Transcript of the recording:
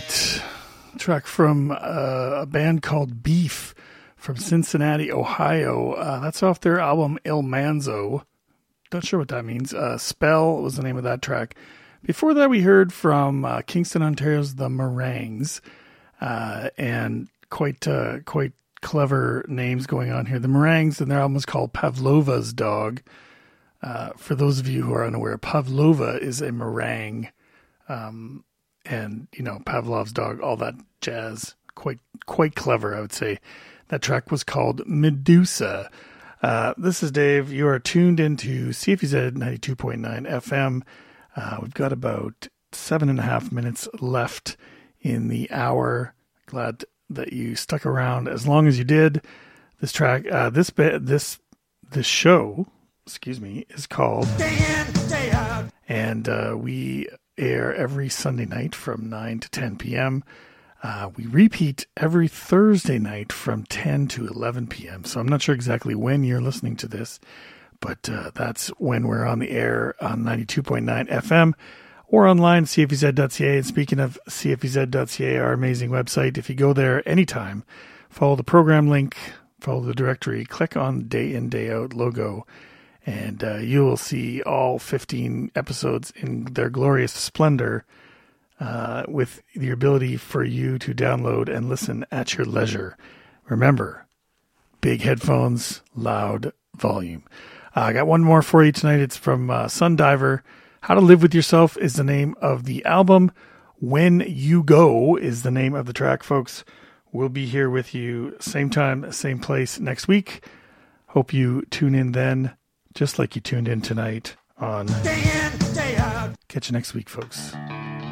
right. Track from a band called Beef from Cincinnati, Ohio. That's off their album Il Manzo. Not sure what that means. Spell was the name of that track. Before that, we heard from Kingston, Ontario's The Meringues, and quite clever names going on here. The Meringues, and their album is called Pavlova's Dog. For those of you who are unaware, Pavlova is a meringue, and Pavlov's dog, all that jazz. Quite clever, I would say. That track was called Medusa. This is Dave. You are tuned into CFZ 92.9 FM. We've got about 7.5 minutes left in the hour. Glad that you stuck around as long as you did. This track, this show, is called Day In, Day Out, and we air every Sunday night from 9 to 10 p.m. We repeat every Thursday night from 10 to 11 p.m. So I'm not sure exactly when you're listening to this, but that's when we're on the air on 92.9 FM or online, cfez.ca. And speaking of cfez.ca, our amazing website, if you go there anytime, follow the program link, follow the directory, click on the Day In, Day Out logo, and you will see all 15 episodes in their glorious splendor, with the ability for you to download and listen at your leisure. Remember, big headphones, loud volume. I got one more for you tonight. It's from Sundiver. How to Live With Yourself is the name of the album. When You Go is the name of the track, folks. We'll be here with you same time, same place next week. Hope you tune in then, just like you tuned in tonight on Day In, Day Out. Catch you next week, folks.